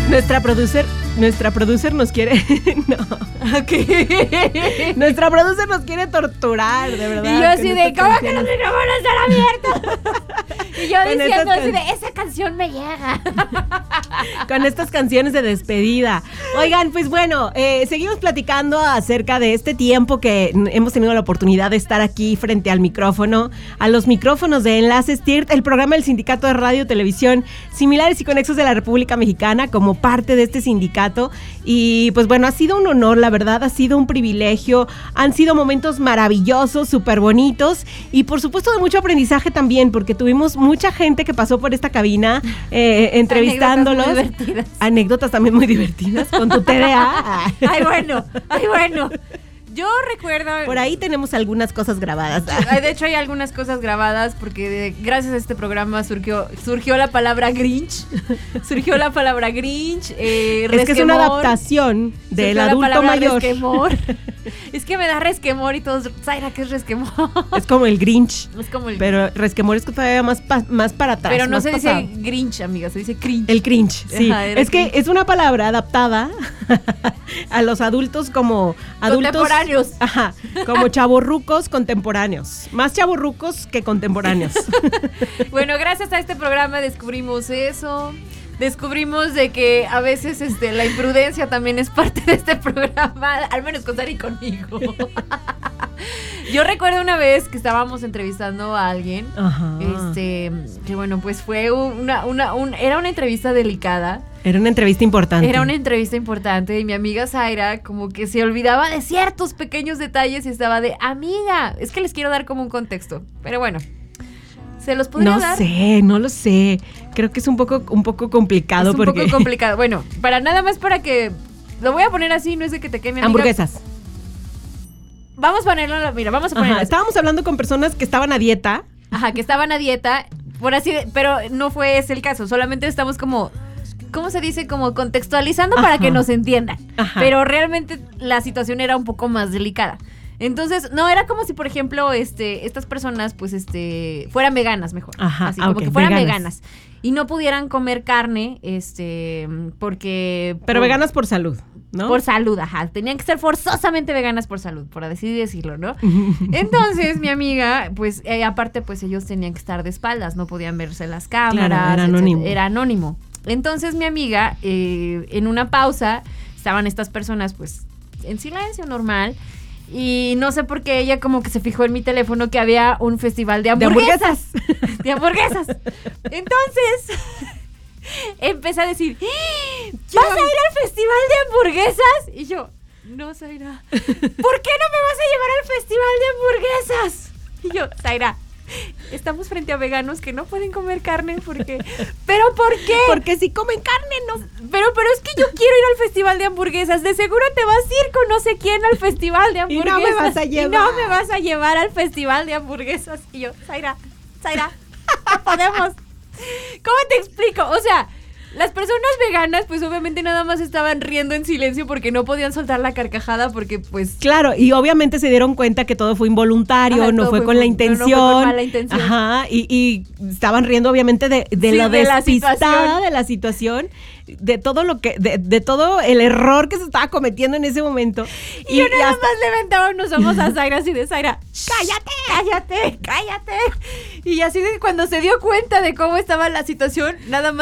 Nuestra producer nos quiere... No. Okay. Nuestra producer nos quiere torturar, de verdad. Y yo así de, ¿cómo que los micrófonos están abiertos? Y yo Con diciendo así de, esa canción me llega. Con estas canciones de despedida. Oigan, pues bueno, seguimos platicando acerca de este tiempo que hemos tenido la oportunidad de estar aquí frente al micrófono, a los micrófonos de Enlaces TIRT, el programa del Sindicato de Radio y Televisión Similares y Conexos de la República Mexicana, como parte de este sindicato. Y pues bueno, ha sido un honor, la verdad, ha sido un privilegio, han sido momentos maravillosos, súper bonitos y por supuesto de mucho aprendizaje también, porque tuvimos mucha gente que pasó por esta cabina entrevistándolos. Anécdotas también muy divertidas con tu TDA. Ay, bueno. Yo recuerdo... Por ahí tenemos algunas cosas grabadas. De hecho, hay algunas cosas grabadas porque gracias a este programa surgió la palabra Grinch. Surgió la palabra Grinch. Es que es una adaptación del adulto mayor. Resquemor. Es que me da resquemor y todos... Zaira, ¿qué es resquemor? Es como el Grinch. Es como el... Pero resquemor es todavía más para atrás. Pero no se pasado. dice Grinch, amiga, se dice cringe. El cringe, sí. Ajá, es que es una palabra adaptada a los adultos como adultos... Contemporáneos. Ajá, como chavorrucos contemporáneos. Más chavorrucos que contemporáneos. Bueno, gracias a este programa descubrimos eso. Descubrimos de que a veces la imprudencia también es parte de este programa, al menos con Sari y conmigo. Yo recuerdo una vez que estábamos entrevistando a alguien. Ajá. Que bueno, pues fue era una entrevista delicada. Era una entrevista importante. Y mi amiga Zaira como que se olvidaba de ciertos pequeños detalles y estaba de, amiga, es que les quiero dar como un contexto. Pero bueno, ¿se los podría dar? No lo sé. Creo que es un poco complicado. Es un poco complicado. Bueno, para que... Lo voy a poner así, no es de que te quede mi amiga. Hamburguesas. Vamos a ponerlo, vamos a ponerlo. Estábamos hablando con personas que estaban a dieta. Ajá, que estaban a dieta, pero no fue ese el caso, solamente estamos como... ¿Cómo se dice? Como contextualizando para que nos entiendan. Ajá. Pero realmente la situación era un poco más delicada. Entonces, no, era como si, por ejemplo, estas personas, pues, fueran veganas mejor. Ajá, así como que fueran veganas. Y no pudieran comer carne, porque... Pero veganas por salud, ¿no? Por salud, ajá. Tenían que ser forzosamente veganas por salud, por así decirlo, ¿no? Entonces, mi amiga, pues, aparte, pues, ellos tenían que estar de espaldas, no podían verse las cámaras. Claro, era anónimo. Era anónimo. Entonces mi amiga, en una pausa, estaban estas personas pues en silencio normal y no sé por qué ella como que se fijó en mi teléfono que había un festival de hamburguesas. De hamburguesas. Entonces empecé a decir, ¿vas a ir al festival de hamburguesas? Y yo, no, Zaira, ¿por qué no me vas a llevar al festival de hamburguesas? Y yo, Zaira, estamos frente a veganos que no pueden comer carne porque... ¿Pero por qué? Porque si comen carne, no... Pero es que yo quiero ir al festival de hamburguesas. De seguro te vas a ir con no sé quién al festival de hamburguesas. Y no me vas a llevar al festival de hamburguesas. Y yo, Zaira, no podemos. ¿Cómo te explico? O sea... Las personas veganas, pues obviamente nada más estaban riendo en silencio porque no podían soltar la carcajada porque pues... Claro, y obviamente se dieron cuenta que todo fue involuntario, ajá, no fue con la intención. No fue con mala intención. Ajá, y estaban riendo obviamente de lo despistada de la situación, de todo lo que, de todo el error que se estaba cometiendo en ese momento. Y yo nada más levantaba unos ojos a Zaira así de, Zaira, cállate. Y así de cuando se dio cuenta de cómo estaba la situación, nada más